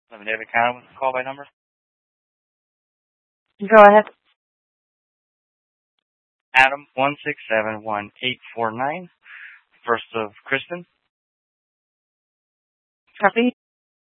Let me David County with the call by number. Go ahead. Adam 1671849. First of Kristen. Copy.